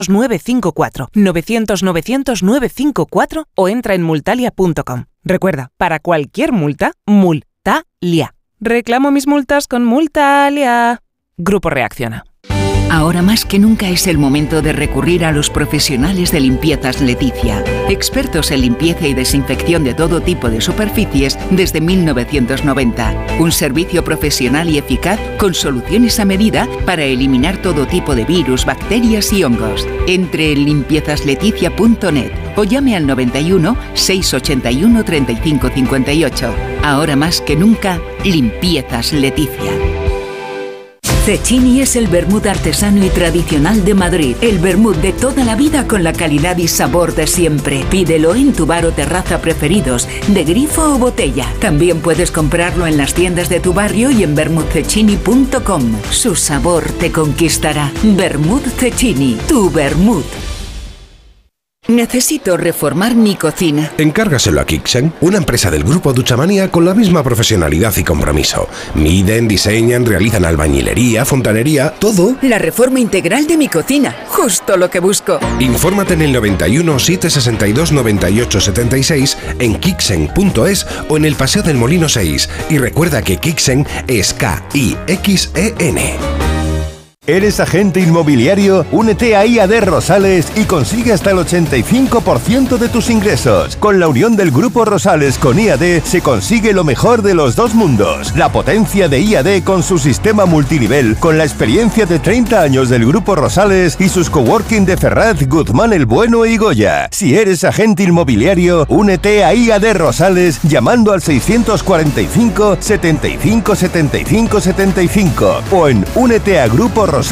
954. 900-900-954 o entra en multalia.com. Recuerda, para cualquier multa, Multalia. Reclamo mis multas con Multalia. Grupo Reacciona. Ahora más que nunca es el momento de recurrir a los profesionales de Limpiezas Leticia. Expertos en limpieza y desinfección de todo tipo de superficies desde 1990. Un servicio profesional y eficaz con soluciones a medida para eliminar todo tipo de virus, bacterias y hongos. Entre en limpiezasLeticia.net o llame al 91 681 35 58. Ahora más que nunca, Limpiezas Leticia. Cecchini es el vermut artesano y tradicional de Madrid. El vermut de toda la vida con la calidad y sabor de siempre. Pídelo en tu bar o terraza preferidos, de grifo o botella. También puedes comprarlo en las tiendas de tu barrio y en vermutcecchini.com. Su sabor te conquistará. Vermut Cecchini, tu vermut. Necesito reformar mi cocina. Encárgaselo a Kixen, una empresa del grupo Duchamanía con la misma profesionalidad y compromiso. Miden, diseñan, realizan albañilería, fontanería, todo. La reforma integral de mi cocina, justo lo que busco. Infórmate en el 91 762 98 76 en kixen.es o en el Paseo del Molino 6. Y recuerda que Kixen es K-I-X-E-N. ¿Eres agente inmobiliario? Únete a IAD Rosales y consigue hasta el 85% de tus ingresos. Con la unión del Grupo Rosales con IAD se consigue lo mejor de los dos mundos. La potencia de IAD con su sistema multinivel, con la experiencia de 30 años del Grupo Rosales y sus coworking de Ferraz, Guzmán el Bueno y Goya. Si eres agente inmobiliario, únete a IAD Rosales llamando al 645 75 75 75 o en úneteagruporosales.com.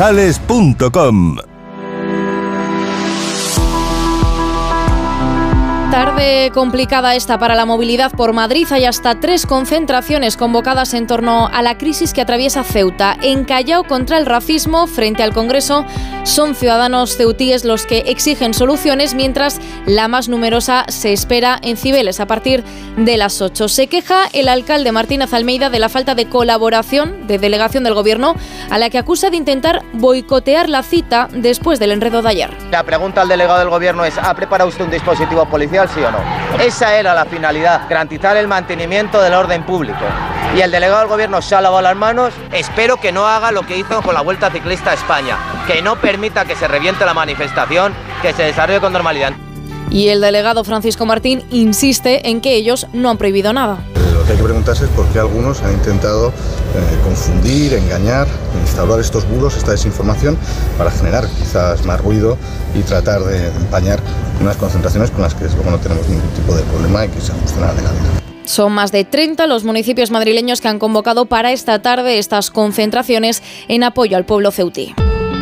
Tarde complicada esta para la movilidad por Madrid. Hay hasta 3 concentraciones convocadas en torno a la crisis que atraviesa Ceuta. En Callao contra el racismo, frente al Congreso, son ciudadanos ceutíes los que exigen soluciones, mientras la más numerosa se espera en Cibeles a partir de las 8. Se queja el alcalde Martínez Almeida de la falta de colaboración de delegación del Gobierno, a la que acusa de intentar boicotear la cita después del enredo de ayer. La pregunta al delegado del Gobierno es: ¿ha preparado usted un dispositivo policial, sí o no? Esa era la finalidad, garantizar el mantenimiento del orden público. Y el delegado del Gobierno se ha lavado las manos. Espero que no haga lo que hizo con la Vuelta Ciclista a España, que no permita que se reviente la manifestación, que se desarrolle con normalidad. Y el delegado Francisco Martín insiste en que ellos no han prohibido nada. Lo que hay que preguntarse es por qué algunos han intentado confundir, engañar, instaurar estos bulos, esta desinformación, para generar quizás más ruido y tratar de empañar unas concentraciones con las que luego no tenemos ningún tipo de problema y que se ajustan a la legalidad. Son más de 30 los municipios madrileños que han convocado para esta tarde estas concentraciones en apoyo al pueblo ceutí.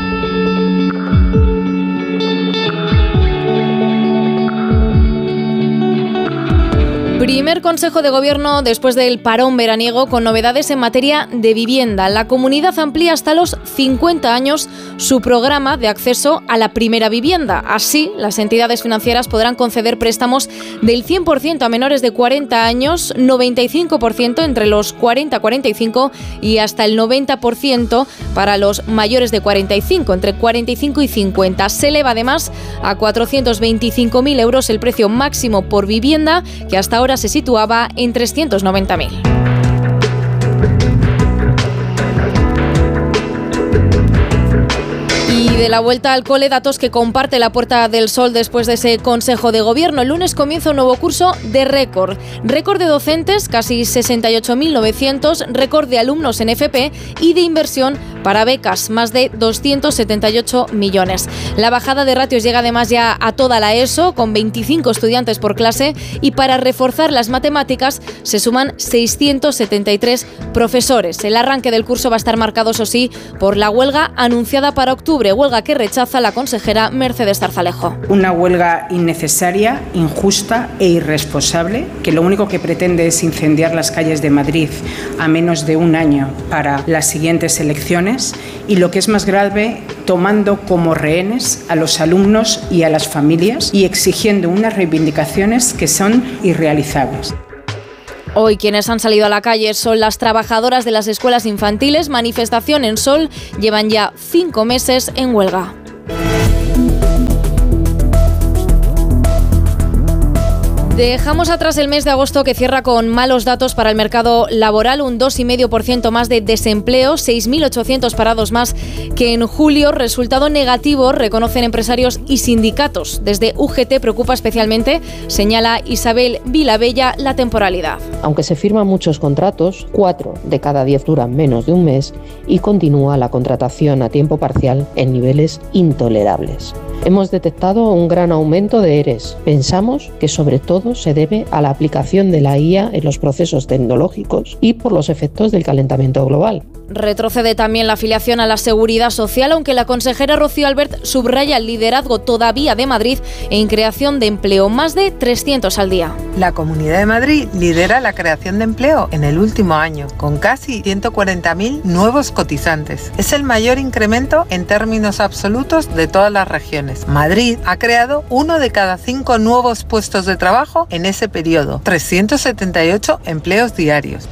Primer Consejo de Gobierno después del parón veraniego con novedades en materia de vivienda. La comunidad amplía hasta los 50 años su programa de acceso a la primera vivienda. Así, las entidades financieras podrán conceder préstamos del 100% a menores de 40 años, 95% entre los 40 y 45 y hasta el 90% para los mayores de 45, entre 45 y 50. Se eleva además a 425.000 euros el precio máximo por vivienda, que hasta ahora se situaba en 390.000. Y de la vuelta al cole, datos que comparte la Puerta del Sol después de ese Consejo de Gobierno. El lunes comienza un nuevo curso de récord. Récord de docentes, casi 68.900, récord de alumnos en FP y de inversión para becas, más de 278 millones. La bajada de ratios llega además ya a toda la ESO, con 25 estudiantes por clase, y para reforzar las matemáticas se suman 673 profesores. El arranque del curso va a estar marcado, eso sí, por la huelga anunciada para octubre, huelga que rechaza la consejera Mercedes Zarzalejo. Una huelga innecesaria, injusta e irresponsable, que lo único que pretende es incendiar las calles de Madrid a menos de un año para las siguientes elecciones, y lo que es más grave, tomando como rehenes a los alumnos y a las familias y exigiendo unas reivindicaciones que son irrealizables. Hoy quienes han salido a la calle son las trabajadoras de las escuelas infantiles. Manifestación en Sol, llevan ya 5 meses en huelga. Dejamos atrás el mes de agosto, que cierra con malos datos para el mercado laboral, un 2,5% más de desempleo, 6.800 parados más que en julio, resultado negativo, reconocen empresarios y sindicatos. Desde UGT preocupa especialmente, señala Isabel Vilabella, la temporalidad. Aunque se firman muchos contratos, 4 de cada 10 duran menos de un mes y continúa la contratación a tiempo parcial en niveles intolerables. Hemos detectado un gran aumento de ERES. Pensamos que sobre todo se debe a la aplicación de la IA en los procesos tecnológicos y por los efectos del calentamiento global. Retrocede también la afiliación a la Seguridad Social, aunque la consejera Rocío Albert subraya el liderazgo todavía de Madrid en creación de empleo, más de 300 al día. La Comunidad de Madrid lidera la creación de empleo en el último año, con casi 140.000 nuevos cotizantes. Es el mayor incremento en términos absolutos de todas las regiones. Madrid ha creado 1 de cada 5 nuevos puestos de trabajo en ese periodo, 378 empleos diarios.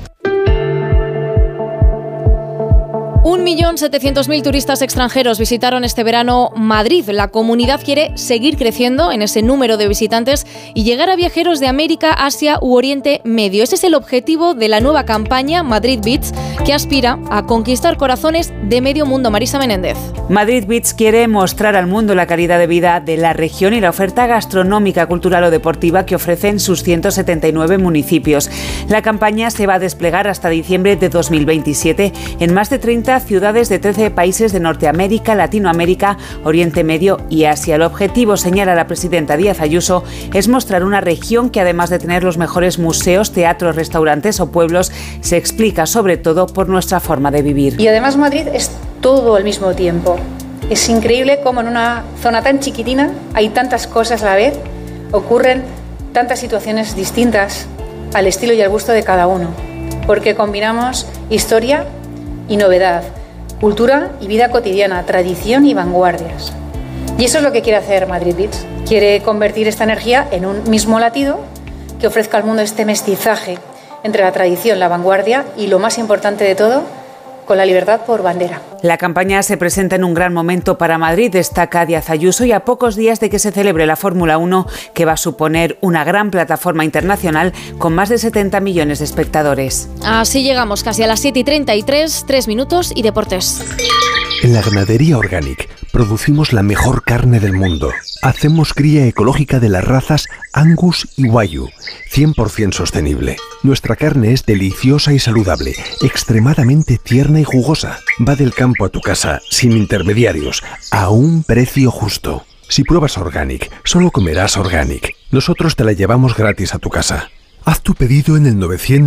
1.700.000 turistas extranjeros visitaron este verano Madrid. La comunidad quiere seguir creciendo en ese número de visitantes y llegar a viajeros de América, Asia u Oriente Medio. Ese es el objetivo de la nueva campaña Madrid Beats, que aspira a conquistar corazones de medio mundo. Marisa Menéndez. Madrid Beats quiere mostrar al mundo la calidad de vida de la región y la oferta gastronómica, cultural o deportiva que ofrecen sus 179 municipios. La campaña se va a desplegar hasta diciembre de 2027 en más de 30 ciudades de 13 países de Norteamérica, Latinoamérica, Oriente Medio y Asia. El objetivo, señala la presidenta Díaz Ayuso, es mostrar una región que, además de tener los mejores museos, teatros, restaurantes o pueblos, se explica sobre todo por nuestra forma de vivir. Y además Madrid es todo al mismo tiempo. Es increíble cómo en una zona tan chiquitina hay tantas cosas a la vez, ocurren tantas situaciones distintas al estilo y al gusto de cada uno, porque combinamos historia y novedad, cultura y vida cotidiana, tradición y vanguardias. Y eso es lo que quiere hacer Madrid Beats. Quiere convertir esta energía en un mismo latido que ofrezca al mundo este mestizaje entre la tradición, la vanguardia y, lo más importante de todo, con la libertad por bandera. La campaña se presenta en un gran momento para Madrid, destaca Díaz Ayuso, y a pocos días de que se celebre la Fórmula 1, que va a suponer una gran plataforma internacional con más de 70 millones de espectadores. Así llegamos casi a las 7:33, 3 minutos y deportes. En la ganadería Organic producimos la mejor carne del mundo. Hacemos cría ecológica de las razas Angus y Wagyu, 100% sostenible. Nuestra carne es deliciosa y saludable, extremadamente tierna y jugosa. Va del campo a tu casa, sin intermediarios, a un precio justo. Si pruebas Organic, solo comerás Organic. Nosotros te la llevamos gratis a tu casa. Haz tu pedido en el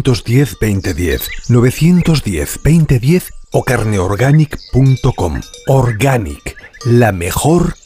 910-2010, 910-2010 o carneorganic.com. Organic, la mejor